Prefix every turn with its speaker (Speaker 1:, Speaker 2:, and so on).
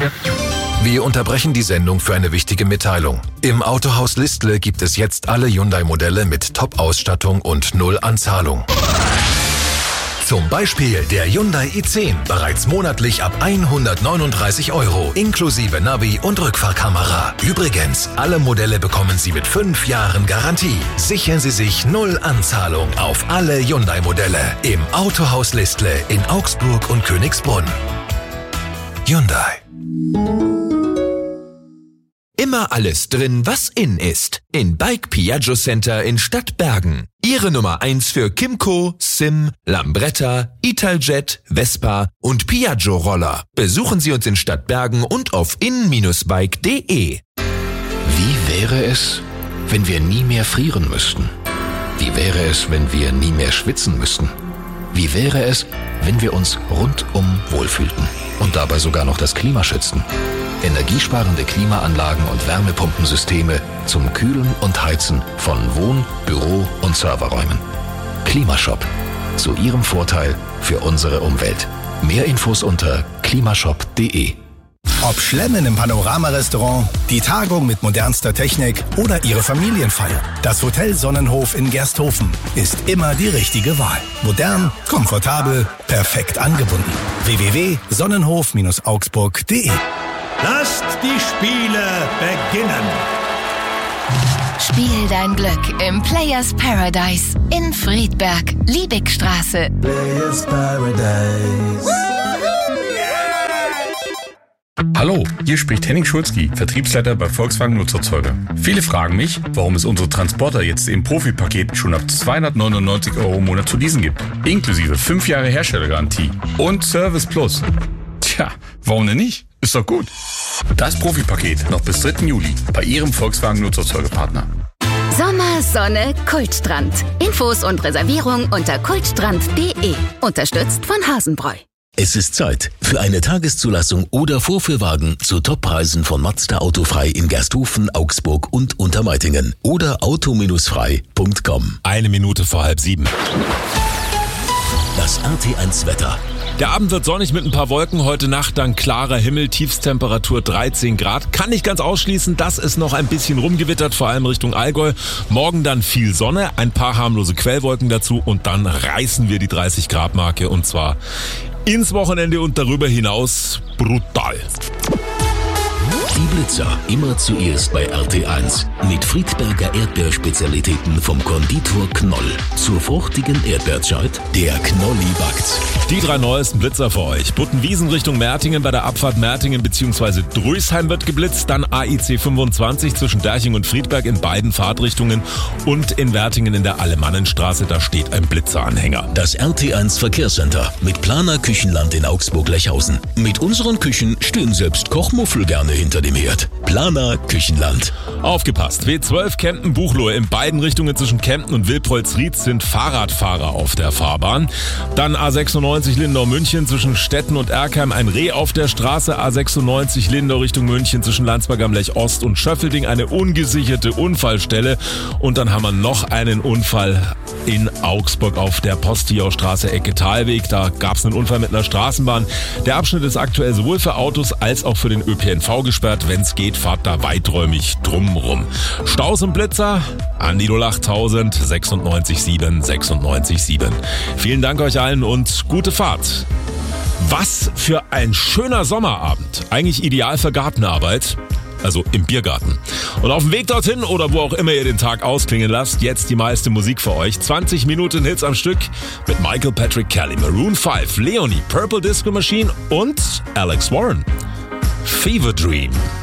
Speaker 1: Wir unterbrechen die Sendung für eine wichtige Mitteilung. Im Autohaus Listle gibt es jetzt alle Hyundai-Modelle mit Top-Ausstattung und 0 Anzahlung. Zum Beispiel der Hyundai i10, bereits monatlich ab 139 €, inklusive Navi und Rückfahrkamera. Übrigens, alle Modelle bekommen Sie mit 5 Jahren Garantie. Sichern Sie sich 0 Anzahlung auf alle Hyundai-Modelle im Autohaus Listle in Augsburg und Königsbrunn. Hyundai.
Speaker 2: Immer alles drin, was in ist. In Bike Piaggio Center in Stadtbergen. Ihre Nummer 1 für Kymco, Sim, Lambretta, Italjet, Vespa und Piaggio Roller. Besuchen Sie uns in Stadtbergen und auf in-bike.de.
Speaker 3: Wie wäre es, wenn wir nie mehr frieren müssten? Wie wäre es, wenn wir nie mehr schwitzen müssten? Wie wäre es, wenn wir uns rundum wohlfühlten und dabei sogar noch das Klima schützten? Energiesparende Klimaanlagen und Wärmepumpensysteme zum Kühlen und Heizen von Wohn-, Büro- und Serverräumen. Klimashop. Zu Ihrem Vorteil für unsere Umwelt. Mehr Infos unter klimashop.de.
Speaker 4: Ob Schlemmen im Panorama-Restaurant, die Tagung mit modernster Technik oder Ihre Familienfeier, das Hotel Sonnenhof in Gersthofen ist immer die richtige Wahl. Modern, komfortabel, perfekt angebunden. www.sonnenhof-augsburg.de.
Speaker 5: Lasst die Spiele beginnen.
Speaker 6: Spiel dein Glück im Players Paradise in Friedberg, Liebigstraße.
Speaker 5: Players Paradise.
Speaker 7: Hallo, hier spricht Henning Schulzki, Vertriebsleiter bei Volkswagen Nutzerzeuger. Viele fragen mich, warum es unsere Transporter jetzt im Profi-Paket schon ab 299 € im Monat zu leasen gibt. Inklusive 5 Jahre Herstellergarantie und Service Plus. Tja, warum denn nicht? Ist doch gut. Das Profi-Paket noch bis 3. Juli bei Ihrem Volkswagen Nutzerzeugerpartner.
Speaker 6: Sommer, Sonne, Kultstrand. Infos und Reservierung unter kultstrand.de. Unterstützt von Hasenbräu.
Speaker 8: Es ist Zeit für eine Tageszulassung oder Vorführwagen zu Toppreisen von Mazda Autofrei in Gersthofen, Augsburg und Untermeitingen oder auto-frei.com.
Speaker 9: 1 Minute vor 6:30.
Speaker 8: Das RT1 Wetter.
Speaker 9: Der Abend wird sonnig mit ein paar Wolken, heute Nacht dann klarer Himmel, Tiefstemperatur 13 Grad. Kann nicht ganz ausschließen, dass es noch ein bisschen rumgewittert, vor allem Richtung Allgäu. Morgen dann viel Sonne, ein paar harmlose Quellwolken dazu und dann reißen wir die 30 Grad Marke und zwar ins Wochenende und darüber hinaus brutal.
Speaker 8: Die Blitzer immer zuerst bei RT1 mit Friedberger Erdbeerspezialitäten vom Konditor Knoll. Zur fruchtigen Erdbeerzeit, der Knolli backt.
Speaker 9: Die 3 neuesten Blitzer für euch. Buttenwiesen Richtung Mertingen, bei der Abfahrt Mertingen bzw. Drösheim wird geblitzt, dann AIC 25 zwischen Derching und Friedberg in beiden Fahrtrichtungen und in Wertingen in der Alemannenstraße, da steht ein Blitzeranhänger.
Speaker 8: Das RT1 Verkehrscenter mit Planer Küchenland in Augsburg-Lechhausen. Mit unseren Küchen stehen selbst Kochmuffel gerne hinter dem Herd. Planer Küchenland.
Speaker 9: Aufgepasst, W12 Kempten-Buchloe in beiden Richtungen zwischen Kempten und Wilpolsried sind Fahrradfahrer auf der Fahrbahn. Dann A96 Lindau-München zwischen Stetten und Erkheim ein Reh auf der Straße. A96 Lindau Richtung München zwischen Landsberg am Lech Ost und Schöffelding eine ungesicherte Unfallstelle. Und dann haben wir noch einen Unfall in Augsburg auf der Posthiaustraße Ecke Talweg. Da gab es einen Unfall mit einer Straßenbahn. Der Abschnitt ist aktuell sowohl für Autos als auch für den ÖPNV gesperrt. Wenn es geht, fahrt da weiträumig drumrum. Staus und Blitzer an die 08000 96 7 96 7. Vielen Dank euch allen und gute Fahrt. Was für ein schöner Sommerabend. Eigentlich ideal für Gartenarbeit. Also im Biergarten. Und auf dem Weg dorthin oder wo auch immer ihr den Tag ausklingen lasst, jetzt die meiste Musik für euch. 20 Minuten Hits am Stück mit Michael Patrick Kelly, Maroon 5, Leonie, Purple Disco Machine und Alex Warren. Fever Dream.